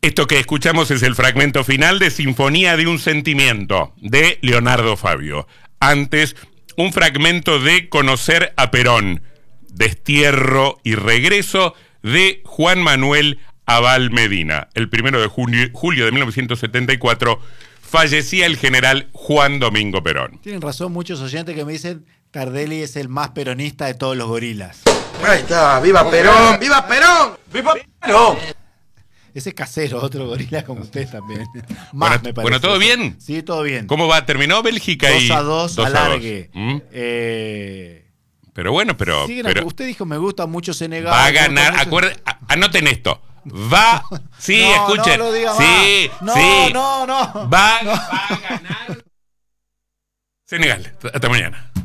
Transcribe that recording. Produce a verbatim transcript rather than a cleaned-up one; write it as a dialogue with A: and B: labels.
A: Esto que escuchamos es el fragmento final de Sinfonía de un Sentimiento, de Leonardo Fabio. Antes, un fragmento de Conocer a Perón, Destierro y Regreso, de Juan Manuel Abal Medina. El primero de julio, julio de mil novecientos setenta y cuatro fallecía el general Juan Domingo Perón.
B: Tienen razón muchos oyentes que me dicen Tardelli es el más peronista de todos los gorilas.
C: Ahí está, ¡viva Perón! ¡Viva Perón! ¡Viva Perón!
B: Ese es Casero, otro gorila como ustedes también. Más,
A: Bueno,
B: me parece.
A: bueno, ¿todo bien?
B: Sí, todo bien.
A: ¿Cómo va? ¿Terminó Bélgica y
B: dos a dos, alargue.
A: ¿Mm?
B: Eh,
A: Pero bueno, pero,
B: siguen
A: pero
B: a- usted dijo, me gusta mucho Senegal.
A: va a
B: me gusta
A: ganar.
B: mucho-
A: Acuerde, a- anoten esto. Va, sí,
B: No,
A: escuchen.
B: no lo diga
A: sí,
B: más. No,
A: sí.
B: no, no.
A: Va,
B: No.
A: va a ganar Senegal. Hasta mañana.